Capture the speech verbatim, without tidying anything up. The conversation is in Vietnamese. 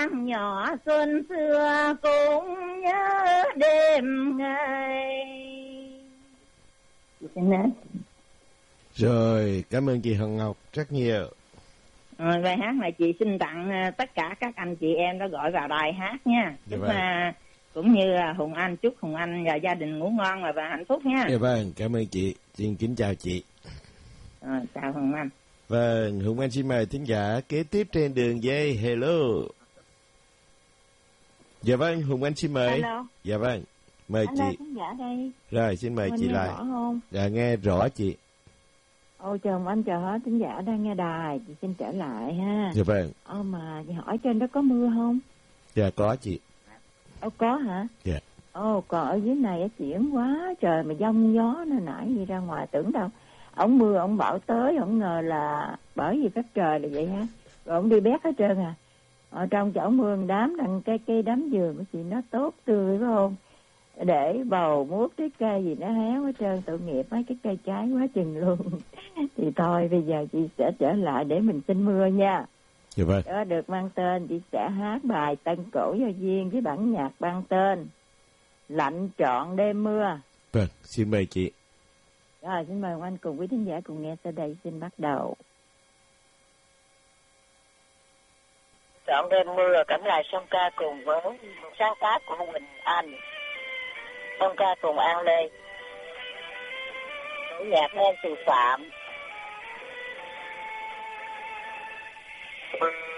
con nhỏ xuân xưa cũng nhớ đêm ngày. Chị xin hết. Rồi, cảm ơn chị Hồng Ngọc rất nhiều. Rồi, bài hát này chị xin tặng tất cả các anh chị em đã gọi vào đài hát nha. Dạ Chúc vâng. mà, cũng như Hùng Anh, chúc Hùng Anh và gia đình ngủ ngon và, và hạnh phúc nha. Dạ vâng, cảm ơn chị. Xin kính chào chị. Rồi, chào Hùng Anh. Vâng, Hùng Anh xin mời thính giả kế tiếp trên đường dây. Hello. Dạ vâng, Hùng Anh xin mời. Hello. Dạ vâng, mời Hello, chị. khán giả đây. Rồi, xin mời Mình chị nghe lại. rõ không? Dạ, nghe rõ chị. Ôi chồng anh chờ hết khán giả đang nghe đài, chị xin trở lại ha. Dạ vâng. Ô mà chị hỏi trên đó có mưa không? Dạ, có chị. Ô có hả? Dạ. Ồ, còn ở dưới này chuyển quá trời mà giông gió nó nãy gì ra ngoài tưởng đâu. Ông mưa, ông bảo tới, ông ngờ là bởi vì phép trời là vậy ha. Rồi ông đi bét hết trơn à. Ở trong chỗ mưa đám đằng cây cây đám dừa của chị nó tốt tươi phải không? Để bầu muốt cái cây gì nó héo hết trơn, tội nghiệp mấy cái cây trái quá chừng luôn. Thì thôi bây giờ chị sẽ trở lại để mình xin mưa nha. Dạ vâng. Đó được mang tên, chị sẽ hát bài Tân Cổ Giao Duyên với bản nhạc mang tên Lạnh Trọn Đêm Mưa. Vâng, xin mời chị. Rồi xin mời anh cùng quý thính giả cùng nghe sau đây, xin bắt đầu. Trọn đêm mưa cảm lại song ca cùng với sáng tác của Huỳnh Anh, song ca cùng An Lê, tổ nhạc Nancy Phạm.